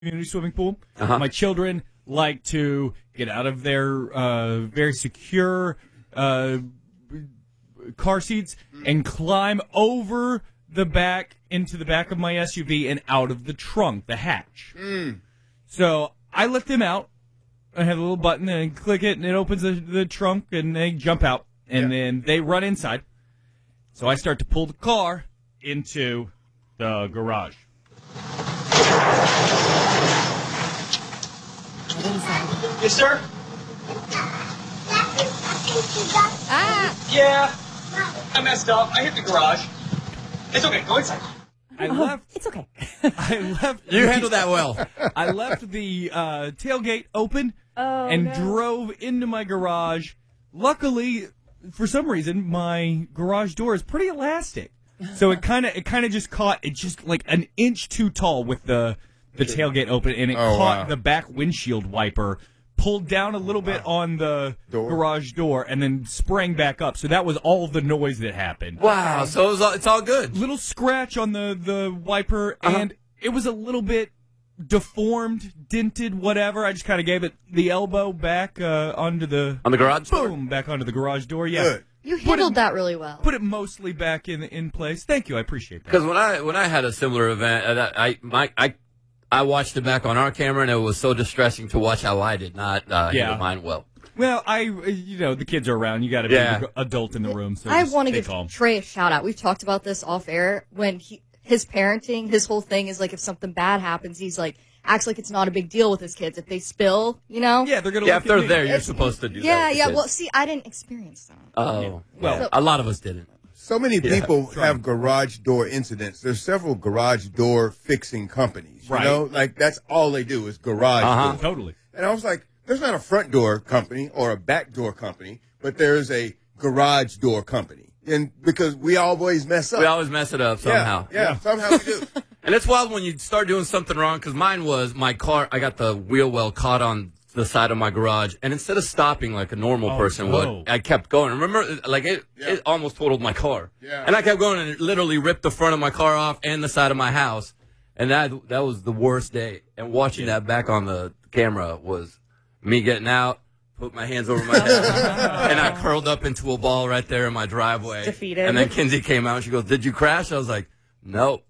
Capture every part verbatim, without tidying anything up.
community swimming pool. Uh-huh. My children like to get out of their uh, very secure uh, car seats and climb over the back into the back of my S U V and out of the trunk, the hatch. Mm. So I let them out. I have a little button and click it, and it opens the, the trunk, and they jump out, and Yeah. then they run inside. So I start to pull the car into the garage. Yes, sir? Ah! Yeah. I messed up. I hit the garage. It's okay. Go inside. I left. It's okay. I left. You handled that well. I left the uh, tailgate open Oh, and no. drove into my garage. Luckily, for some reason, my garage door is pretty elastic, so it kind of it kind of just caught it just like an inch too tall with the the tailgate open, and it Oh, caught wow. the back windshield wiper. Pulled down a little bit on the Door. garage door and then sprang back up. So that was all the noise that happened. Wow, so it was all, it's all good. Little scratch on the, the wiper, Uh-huh. and it was a little bit deformed, dented, whatever. I just kind of gave it the elbow back uh, onto the... On the garage door? Boom, back onto the garage door, yeah. Good. You Put handled it- that really well. Put it mostly back in in place. Thank you, I appreciate that. Because when I when I had a similar event, uh, I my I I watched it back on our camera, and it was so distressing to watch how I did not uh, Yeah. handle mine well. Well, I, you know, the kids are around. You got to be Yeah. the adult in the room. So I just want to stay give calm. Trey a shout out. We've talked about this off air. When he, his parenting, his whole thing is like if something bad happens, he's like acts like it's not a big deal with his kids. If they spill, you know. Yeah, they're gonna. Yeah, look if they're at me. there, you're It's- supposed to do that. Yeah, with yeah. kids. Well, see, I didn't experience that. Oh, Well- well, a lot of us didn't. So many Yeah. people have garage door incidents. There's several garage door fixing companies. You Right. know, like that's all they do is garage Uh-huh. door. Totally. And I was like, there's not a front door company or a back door company, but there's a garage door company. And because we always mess up. We always mess it up somehow. Yeah, yeah, somehow we do. And it's wild when you start doing something wrong, because mine was my car, I got the wheel well caught on the side of my garage, and instead of stopping like a normal Oh, person no. would, I kept going. Remember, like it, Yeah. it almost totaled my car. Yeah. And I kept going, and it literally ripped the front of my car off and the side of my house. And that that was the worst day. And watching that back on the camera was me getting out, put my hands over my head, and I curled up into a ball right there in my driveway. Defeated. And then Kinsey came out, and she goes, "Did you crash?" I was like, "Nope."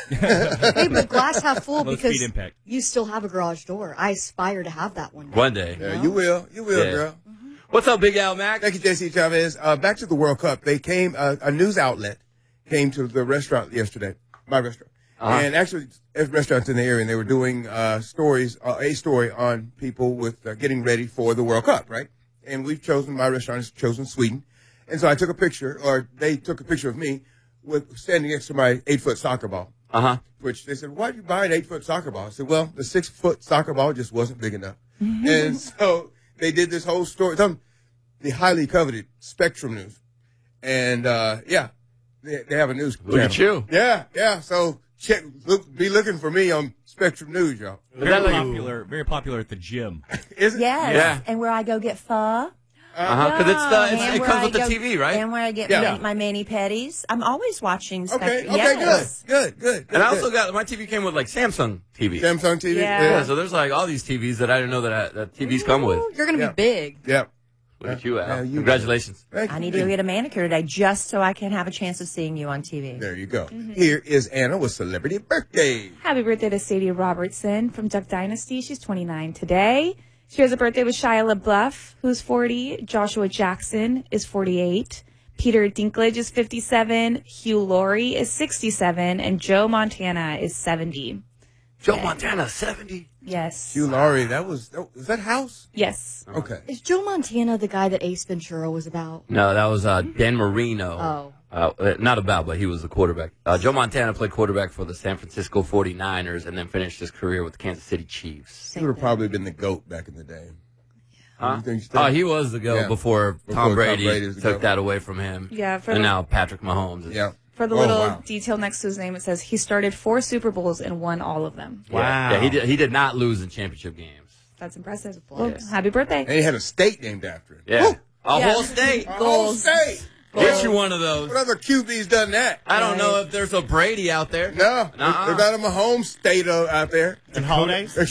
Hey, but glass half full Low because speed impact. you still have a garage door. I aspire to have that one day. One day. Yeah, you will. You will, Yeah. girl. What's up, Big Al Mac? Thank you, J C Chavez. Uh, back to the World Cup. They came, uh, a news outlet came to the restaurant yesterday, my restaurant. Uh-huh. And actually, there's restaurants in the area, and they were doing uh, stories, uh, a story on people with uh, getting ready for the World Cup, right? And we've chosen, my restaurant has chosen Sweden. And so I took a picture, or they took a picture of me with standing next to my eight-foot soccer ball, Uh huh. which they said, why did you buy an eight-foot soccer ball? I said, well, the six-foot soccer ball just wasn't big enough. And so they did this whole story, some, the highly coveted Spectrum News. And, uh, yeah, they, they have a news Look at channel. you. Yeah, yeah. So check, look, be looking for me on Spectrum News, y'all. Is Very that like- popular. Very popular at the gym. Is it? Yes. Yeah. And where I go get pho. Uh huh. Because it's the it's, And it where comes I with the go- T V, right? And where I get Yeah. my, my mani pedis. I'm always watching Okay, Spectrum. okay, Yes. good, good, good. good And I also good. got my T V came with like Samsung T V. Samsung T V. Yeah. Yeah, so there's like all these T Vs that I didn't know that I, that T Vs come with. Ooh, you're gonna Yeah. be big. Yeah. Look at you, Al. Yeah, you- Congratulations. Thank I you. need to go get a manicure today just so I can have a chance of seeing you on T V. There you go. Here is Anna with celebrity birthday. Happy birthday to Sadie Robertson from Duck Dynasty. She's twenty-nine today. She has a birthday with Shia LaBeouf, who's forty. Joshua Jackson is forty-eight. Peter Dinklage is fifty-seven. Hugh Laurie is sixty-seven. And Joe Montana is seventy. Joe Montana, seventy. Yes. Hugh Laurie, that was, that, was that House? Yes. Okay. Is Joe Montana the guy that Ace Ventura was about? No, that was uh, Dan Marino. Oh. Uh, not about, but he was the quarterback. Uh, Joe Montana played quarterback for the San Francisco forty-niners and then finished his career with the Kansas City Chiefs. He would have probably been the GOAT back in the day. Huh? You think you Oh, think? he was the GOAT Yeah. before, Before Tom Tom Brady Brady was the took GOAT. that away from him. Yeah, for and the- now Patrick Mahomes. Is, Yeah. For the Oh, little wow. detail next to his name, it says he started four Super Bowls and won all of them. Yeah, Wow. Yeah, he did, he did not lose in championship games. That's impressive. Well, Yes. happy birthday. And he had a state named after him. Yeah. Woo! A Yeah. whole state. A whole state. Get you one of those. What other Q B's done that? I don't know if there's a Brady out there. No, Nuh-uh. there's not a Mahomes state out there. And holidays?